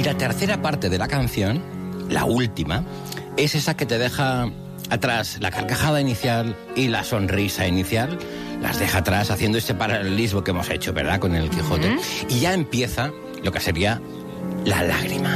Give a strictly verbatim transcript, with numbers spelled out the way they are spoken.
la tercera parte de la canción, la última, es esa que te deja atrás la carcajada inicial y la sonrisa inicial, las deja atrás haciendo ese paralelismo que hemos hecho, ¿verdad?, con el Quijote. Uh-huh. Y ya empieza lo que sería la lágrima.